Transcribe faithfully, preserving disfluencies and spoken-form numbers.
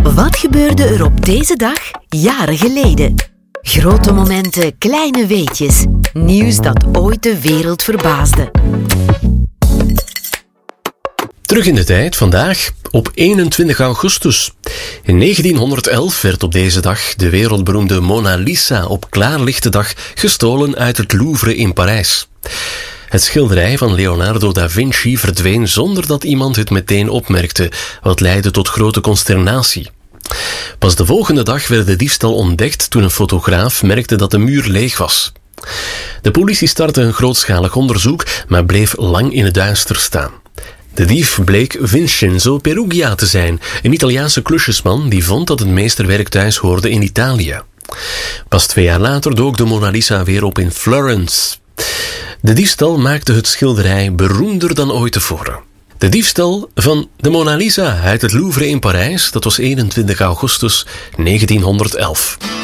Wat gebeurde er op deze dag jaren geleden? Grote momenten, kleine weetjes. Nieuws dat ooit de wereld verbaasde. Terug in de tijd, vandaag op eenentwintig augustus. In negentienhonderdelf werd op deze dag de wereldberoemde Mona Lisa op klaarlichte dag gestolen uit het Louvre in Parijs. Het schilderij van Leonardo da Vinci verdween zonder dat iemand het meteen opmerkte, wat leidde tot grote consternatie. Pas de volgende dag werd de diefstal ontdekt toen een fotograaf merkte dat de muur leeg was. De politie startte een grootschalig onderzoek, maar bleef lang in het duister staan. De dief bleek Vincenzo Peruggia te zijn, een Italiaanse klusjesman die vond dat het meesterwerk thuis hoorde in Italië. Pas twee jaar later dook de Mona Lisa weer op in Florence. De diefstal maakte het schilderij beroemder dan ooit tevoren. De diefstal van de Mona Lisa uit het Louvre in Parijs, dat was eenentwintig augustus negentienhonderdelf.